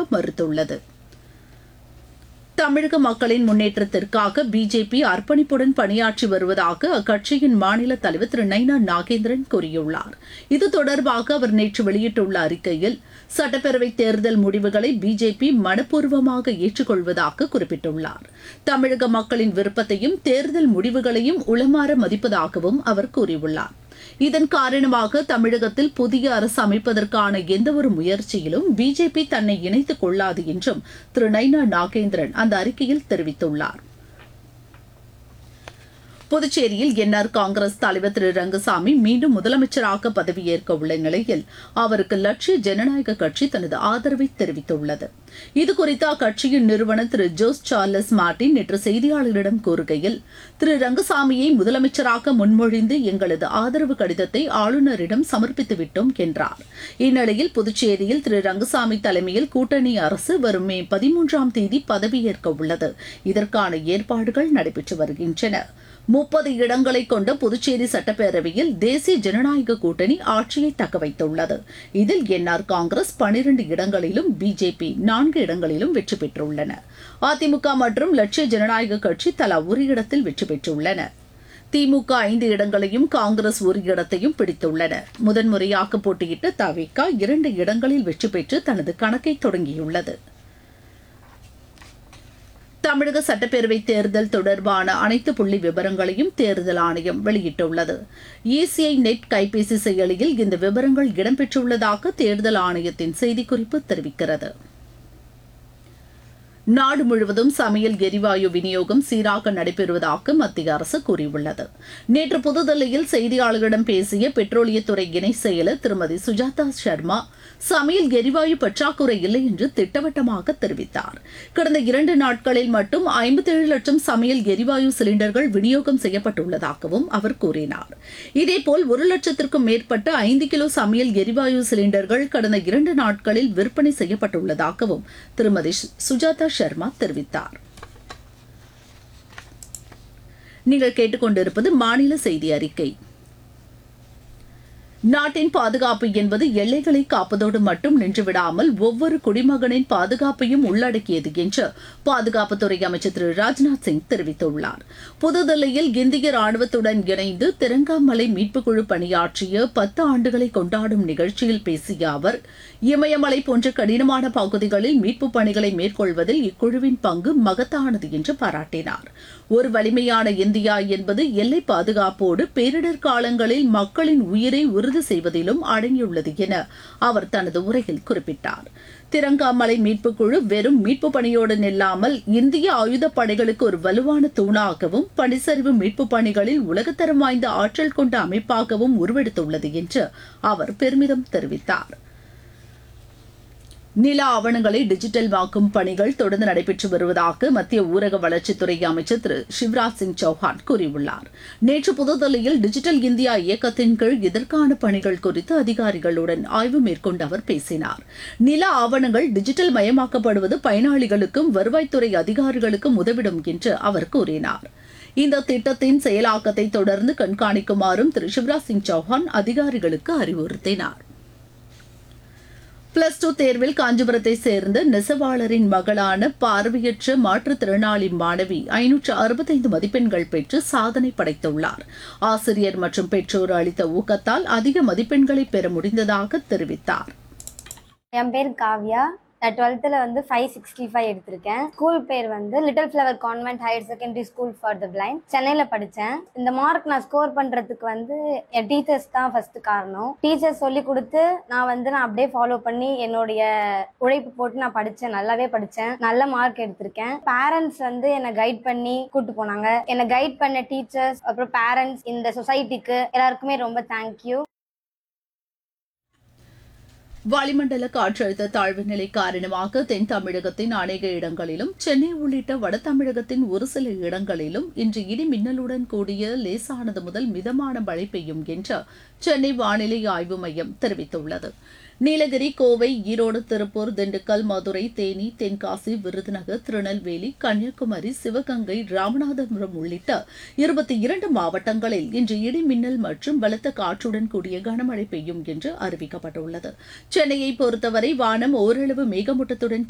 திமுக மறுத்துள்ளது. தமிழக மக்களின் முன்னேற்றத்திற்காக பிஜேபி அர்ப்பணிப்புடன் பணியாற்றி வருவதாக அக்கட்சியின் மாநில தலைவர் திரு நைனா நாகேந்திரன் கூறியுள்ளார். இது தொடர்பாக அவர் நேற்று வெளியிட்டுள்ள அறிக்கையில், சட்டப்பேரவைத் தேர்தல் முடிவுகளை பிஜேபி மனப்பூர்வமாக ஏற்றுக்கொள்வதாக குறிப்பிட்டுள்ளார். தமிழக மக்களின் விருப்பத்தையும் தேர்தல் முடிவுகளையும் உளமாற மதிப்பதாகவும் அவர் கூறியுள்ளார். இதன் காரணமாக தமிழகத்தில் புதிய அரசு அமைப்பதற்கான எந்தவொரு முயற்சியிலும் பிஜேபி தன்னை இணைத்துக் கொள்ளாது என்றும் திரு நைனா நாகேந்திரன் அந்த அறிக்கையில் தெரிவித்துள்ளார். புதுச்சேரியில் என்ஆர் காங்கிரஸ் தலைவர் திரு ரங்கசாமி மீண்டும் முதலமைச்சராக பதவியேற்க உள்ள நிலையில் அவருக்கு லட்சிய ஜனநாயக கட்சி தனது ஆதரவை தெரிவித்துள்ளது. இதுகுறித்து அக்கட்சியின் நிறுவனர் திரு ஜோஸ் சார்லஸ் மார்டின் நேற்று செய்தியாளர்களிடம் கூறுகையில், திரு ரங்கசாமியை முதலமைச்சராக முன்மொழிந்து எங்களது ஆதரவு கடிதத்தை ஆளுநரிடம் சமர்ப்பித்துவிட்டோம் என்றார். இந்நிலையில் புதுச்சேரியில் திரு ரங்கசாமி தலைமையில் கூட்டணி அரசு வரும் மே 13ஆம் தேதி பதவியேற்க உள்ளது. இதற்கான ஏற்பாடுகள் நடைபெற்று வருகின்றன. 30 இடங்களை கொண்ட புதுச்சேரி சட்டப்பேரவையில் தேசிய ஜனநாயக கூட்டணி ஆட்சியை தக்கவைத்துள்ளது. இதில் என்ஆர் காங்கிரஸ் 12 இடங்களிலும், பிஜேபி 4 இடங்களிலும் வெற்றி பெற்றுள்ளன. அதிமுக மற்றும் லட்சிய ஜனநாயக கட்சி தலா ஒரு இடத்தில் வெற்றி பெற்றுள்ளன. திமுக 5 இடங்களையும், காங்கிரஸ் ஒரு இடத்தையும் பிடித்துள்ளன. முதன்முறையாக போட்டியிட்ட தவிக 2 இடங்களில் வெற்றி பெற்று தனது கணக்கை தொடங்கியுள்ளது. தமிழக சட்டப்பேரவைத் தேர்தல் தொடர்பான அனைத்து புள்ளி விவரங்களையும் தேர்தல் ஆணையம் வெளியிட்டுள்ளது. இசிஐ நெட் கைபேசி செயலியில் இந்த விவரங்கள் இடம்பெற்றுள்ளதாக தேர்தல் ஆணையத்தின் செய்திக்குறிப்பு தெரிவிக்கிறது. நாடு முழுவதும் சமையல் எரிவாயு விநியோகம் சீராக நடைபெறுவதாக மத்திய அரசு கூறியுள்ளது. நேற்று புதுதில்லியில் செய்தியாளர்களிடம் பேசிய பெட்ரோலியத்துறை இணை செயலர் திருமதி சுஜாதா சர்மா, சமையல் எரிவாயு பற்றாக்குறை இல்லை என்று திட்டவட்டமாக தெரிவித்தார். கடந்த 2 நாட்களில் மட்டும் 57 லட்சம் சமையல் எரிவாயு சிலிண்டர்கள் விநியோகம் செய்யப்பட்டுள்ளதாகவும் அவர் கூறினார். இதேபோல் 1 லட்சத்திற்கும் மேற்பட்ட 5 கிலோ சமையல் எரிவாயு சிலிண்டர்கள் கடந்த 2 நாட்களில் விற்பனை செய்யப்பட்டுள்ளதாகவும் திருமதி சுஜாதா சர்மா தெரிவித்தார். நீங்கள் கேட்டுக்கொண்டிருப்பது மாநில செய்தி அறிக்கை. நாட்டின் பாதுகாப்பு என்பது எல்லைகளை காப்பதோடு மட்டும் நின்றுவிடாமல் ஒவ்வொரு குடிமகனின் பாதுகாப்பையும் உள்ளடக்கியது என்று பாதுகாப்புத்துறை அமைச்சர் திரு ராஜ்நாத் சிங் தெரிவித்துள்ளார். புதுதில்லியில் இந்திய ராணுவத்துடன் இணைந்து திரங்காமலை மீட்புக் குழு பணியாற்றிய 10 ஆண்டுகளை கொண்டாடும் நிகழ்ச்சியில் பேசிய அவர், இமயமலை போன்ற கடினமான பகுதிகளில் மீட்புப் பணிகளை மேற்கொள்வதில் இக்குழுவின் பங்கு மகத்தானது என்று பாராட்டினார். ஒரு வலிமையான இந்தியா என்பது எல்லை பாதுகாப்போடு பேரிடர் காலங்களில் மக்களின் உயிரை உறுதி செய்வதிலும் அடங்கியுள்ளது என அவர் தனது உரையில் குறிப்பிட்டார். திரங்காமலை மீட்புக் குழு வெறும் மீட்பு பணியோடு நில்லாமல் இந்திய ஆயுதப் படைகளுக்கு ஒரு வலுவான தூணாகவும், பனிச்சரிவு மீட்பு பணிகளில் உலகத்தரம் வாய்ந்த ஆற்றல் கொண்ட அமைப்பாகவும் உருவெடுத்துள்ளது என்று அவர் பெருமிதம் தெரிவித்தார். நில ஆவணங்களை டிஜிட்டல்வாக்கும் பணிகள் தொடர்ந்து நடைபெற்று வருவதாக மத்திய ஊரக வளர்ச்சித்துறை அமைச்சர் திரு சிவராஜ் சிங் சௌஹான் கூறியுள்ளார். நேற்று புதுதில்லியில் டிஜிட்டல் இந்தியா இயக்கத்தின் கீழ் இதற்கான பணிகள் குறித்து அதிகாரிகளுடன் ஆய்வு மேற்கொண்டு அவர் பேசினார். நில ஆவணங்கள் டிஜிட்டல் மயமாக்கப்படுவது பயனாளிகளுக்கும் வருவாய்த்துறை அதிகாரிகளுக்கும் உதவிடும் என்று அவர் கூறினார். இந்த திட்டத்தின் செயலாக்கத்தை தொடர்ந்து கண்காணிக்குமாறும் திரு சிவராஜ் சிங் சௌஹான் அதிகாரிகளுக்கு அறிவுறுத்தினார். +2 தேர்வில் காஞ்சிபுரத்தை சேர்ந்த நெசவாளரின் மகளான பார்வையற்ற மாற்றுத்திறனாளி மாணவி 565 மதிப்பெண்கள் பெற்று சாதனை படைத்துள்ளார். ஆசிரியர் மற்றும் பெற்றோர் அளித்த ஊக்கத்தால் அதிக மதிப்பெண்களை பெற முடிந்ததாக தெரிவித்தார். என் பேர் காவ்யா. நான் 12th வந்து 565 எடுத்திருக்கேன். ஸ்கூல் பேர் வந்து little flower convent higher secondary school for the blind, சென்னையில் படித்தேன். இந்த மார்க் நான் ஸ்கோர் பண்ணுறதுக்கு வந்து என் டீச்சர்ஸ் தான் ஃபர்ஸ்ட் காரணம். டீச்சர்ஸ் சொல்லி கொடுத்து நான் அப்படியே ஃபாலோ பண்ணி என்னுடைய உழைப்பு போட்டு நான் படித்தேன். நல்லாவே படித்தேன், நல்ல மார்க் எடுத்திருக்கேன். பேரண்ட்ஸ் வந்து என்னை கைட் பண்ணி கூப்பிட்டு போனாங்க. என்னை கைட் பண்ண டீச்சர்ஸ், அப்புறம் பேரண்ட்ஸ், இந்த சொசைட்டிக்கு எல்லாருக்குமே ரொம்ப தேங்க்யூ. வளிமண்டல காற்றழுத்த தாழ்வு நிலை காரணமாக தென் தமிழகத்தின் அநேக இடங்களிலும், சென்னை உள்ளிட்ட வட தமிழகத்தின் ஒரு சில இடங்களிலும் இன்று இடி மின்னலுடன் கூடிய லேசானது முதல் மிதமான மழை பெய்யும் என்று சென்னை வானிலை ஆய்வு மையம் தெரிவித்துள்ளது. நீலகிரி, கோவை, ஈரோடு, திருப்பூர், திண்டுக்கல், மதுரை, தேனி, தென்காசி, விருதுநகர், திருநெல்வேலி, கன்னியாகுமரி, சிவகங்கை, ராமநாதபுரம் உள்ளிட்ட 22 மாவட்டங்களில் இன்று இடி மின்னல் மற்றும் பலத்த காற்றுடன் கூடிய கனமழை பெய்யும் என்று அறிவிக்கப்பட்டுள்ளது. சென்னையை பொறுத்தவரை வானம் ஓரளவு மேகமூட்டத்துடன்